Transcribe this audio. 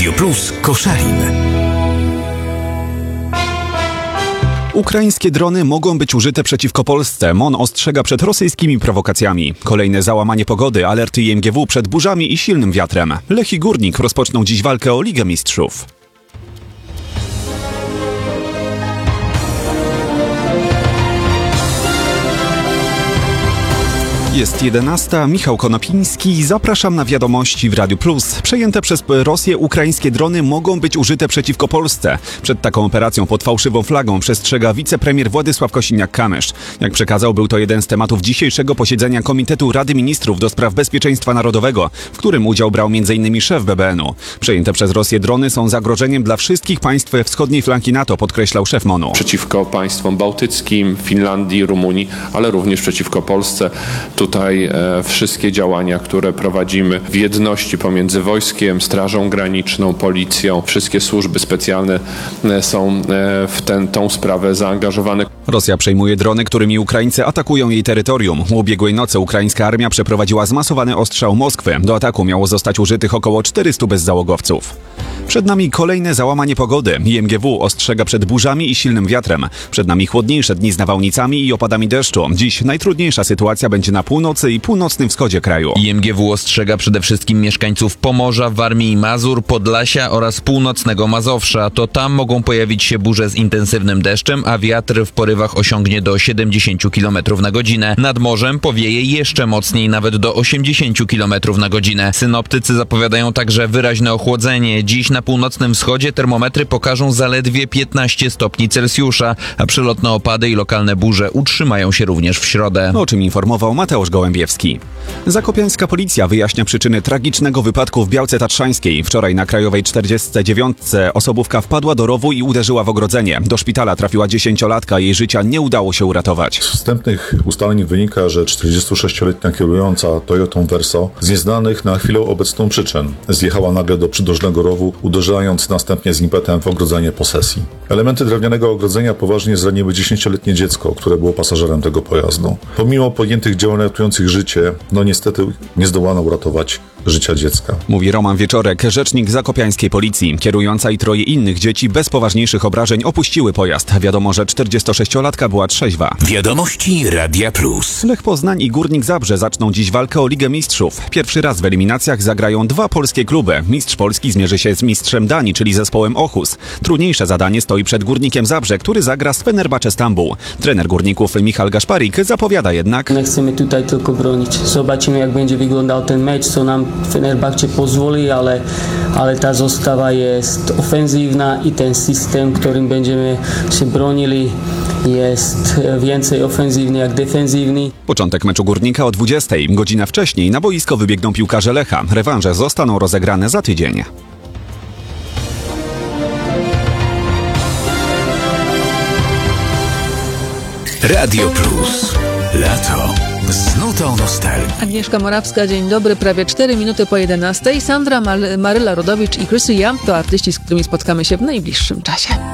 Radio Plus Koszalin. Ukraińskie drony mogą być użyte przeciwko Polsce. MON ostrzega przed rosyjskimi prowokacjami. Kolejne załamanie pogody, alerty IMGW przed burzami i silnym wiatrem. Lech i Górnik rozpoczną dziś walkę o Ligę Mistrzów. Jest 11. Michał Konopiński. Zapraszam na wiadomości w Radiu Plus. Przejęte przez Rosję ukraińskie drony mogą być użyte przeciwko Polsce. Przed taką operacją pod fałszywą flagą przestrzega wicepremier Władysław Kosiniak-Kamysz. Jak przekazał, był to jeden z tematów dzisiejszego posiedzenia Komitetu Rady Ministrów do spraw Bezpieczeństwa Narodowego, w którym udział brał m.in. szef BBN-u. Przejęte przez Rosję drony są zagrożeniem dla wszystkich państw wschodniej flanki NATO, podkreślał szef MON-u. Przeciwko państwom bałtyckim, Finlandii, Rumunii, ale również przeciwko Polsce. Tutaj wszystkie działania, które prowadzimy w jedności pomiędzy wojskiem, Strażą Graniczną, Policją, wszystkie służby specjalne są w tą sprawę zaangażowane. Rosja przejmuje drony, którymi Ukraińcy atakują jej terytorium. Ubiegłej nocy ukraińska armia przeprowadziła zmasowany ostrzał Moskwy. Do ataku miało zostać użytych około 400 bezzałogowców. Przed nami kolejne załamanie pogody. IMGW ostrzega przed burzami i silnym wiatrem. Przed nami chłodniejsze dni z nawałnicami i opadami deszczu. Dziś najtrudniejsza sytuacja będzie na północy i północnym wschodzie kraju. IMGW ostrzega przede wszystkim mieszkańców Pomorza, Warmii i Mazur, Podlasia oraz północnego Mazowsza. To tam mogą pojawić się burze z intensywnym deszczem, a wiatr w porywach osiągnie do 70 km na godzinę. Nad morzem powieje jeszcze mocniej, nawet do 80 km na godzinę. Synoptycy zapowiadają także wyraźne ochłodzenie. Dziś na północnym wschodzie termometry pokażą zaledwie 15 stopni Celsjusza, a przelotne opady i lokalne burze utrzymają się również w środę. O czym informował Mateusz Gołębiewski. Zakopiańska policja wyjaśnia przyczyny tragicznego wypadku w Białce Tatrzańskiej. Wczoraj na Krajowej 49 osobówka wpadła do rowu i uderzyła w ogrodzenie. Do szpitala trafiła 10-latka, jej życia nie udało się uratować. Z wstępnych ustaleń wynika, że 46-letnia kierująca Toyotą Verso z nieznanych na chwilę obecną przyczyn zjechała nagle do przydrożnego rowu, uderzając następnie z impetem w ogrodzenie posesji. Elementy drewnianego ogrodzenia poważnie zraniły 10-letnie dziecko, które było pasażerem tego pojazdu. Pomimo podjętych działań ratujących życie, niestety nie zdołano uratować życia dziecka. Mówi Roman Wieczorek, rzecznik zakopiańskiej policji. Kierująca i 3 innych dzieci bez poważniejszych obrażeń opuściły pojazd. Wiadomo, że 46-latka była trzeźwa. Wiadomości Radia Plus. Lech Poznań i Górnik Zabrze zaczną dziś walkę o Ligę Mistrzów. Pierwszy raz w eliminacjach zagrają 2 polskie kluby. Mistrz Polski zmierzy się z mistrzem Danii, czyli zespołem Ochus. Trudniejsze zadanie stoi przed Górnikiem Zabrze, który zagra z Fenerbahce Stambuł. Trener Górników Michał Gaszparik zapowiada jednak: My chcemy tutaj tylko bronić. Zobaczymy, jak będzie wyglądał ten mecz, co nam Fenerbahce pozwoli, ale ta zostawa jest ofensywna i ten system, którym będziemy się bronili, jest więcej ofensywny jak defensywny. Początek meczu Górnika o 20. Godzina wcześniej na boisko wybiegną piłkarze Lecha. Rewanże zostaną rozegrane za tydzień. Radio Plus. Lato. Z nutą nostalgii. Agnieszka Morawska, dzień dobry, prawie 4 minuty po 11. Sandra, Maryla Rodowicz i Chrissy Young to artyści, z którymi spotkamy się w najbliższym czasie.